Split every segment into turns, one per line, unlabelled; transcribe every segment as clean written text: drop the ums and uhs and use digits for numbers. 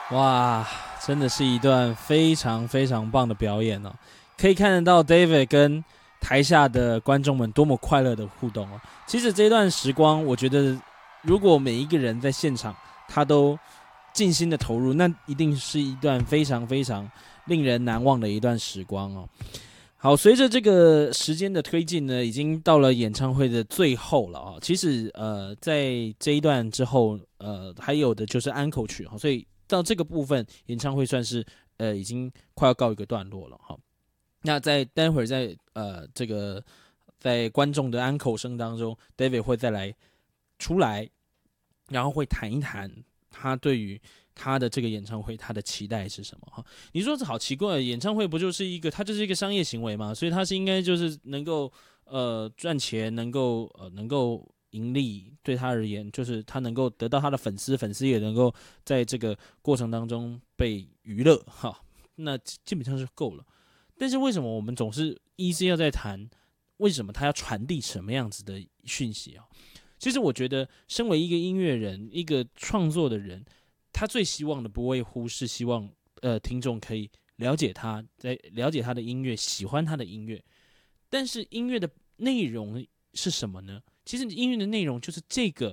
哇，真的是一段非常非常棒的表演哦！可以看得到 David 跟台下的观众们多么快乐的互动哦。其实这一段时光，我觉得如果每一个人在现场，他都尽心的投入，那一定是一段非常非常令人难忘的一段时光哦。好，随着这个时间的推进呢，已经到了演唱会的最后了啊。其实在这一段之后，还有的就是安口曲哈，所以到这个部分，演唱会算是已经快要告一个段落了哈。那在待会儿这个在观众的安口声当中，David 会再来出来，然后会谈一谈他对于他的这个演唱会他的期待是什么哈？你说这好奇怪，演唱会不就是一个它就是一个商业行为嘛？所以它是应该就是能够赚钱，能够盈利，对他而言就是他能够得到他的粉丝，粉丝也能够在这个过程当中被娱乐哈，那基本上是够了。但是为什么我们总是一直要在谈为什么他要传递什么样子的讯息啊？其实我觉得，身为一个音乐人，一个创作的人，他最希望的不外乎是希望听众可以了解他，在了解他的音乐，喜欢他的音乐。但是音乐的内容是什么呢？其实音乐的内容就是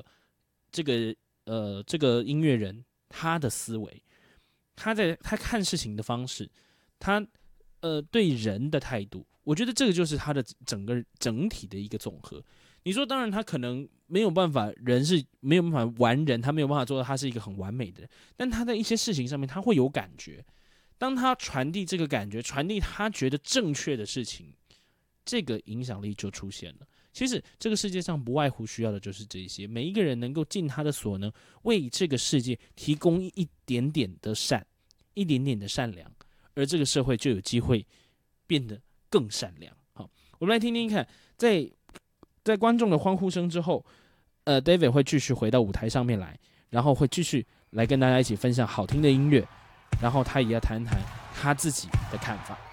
这个音乐人他的思维，他看事情的方式，他对人的态度，我觉得这个就是他的整体的一个总和。你说，当然他可能没有办法，人是没有办法完人，他没有办法做到他是一个很完美的人，但他在一些事情上面他会有感觉。当他传递这个感觉，传递他觉得正确的事情，这个影响力就出现了。其实这个世界上不外乎需要的就是这些，每一个人能够尽他的所能，为这个世界提供一点点的善，一点点的善良，而这个社会就有机会变得更善良。好，我们来听听看，在观众的欢呼声之后，David 会继续回到舞台上面来，然后会继续来跟大家一起分享好听的音乐，然后他也要谈谈他自己的看法。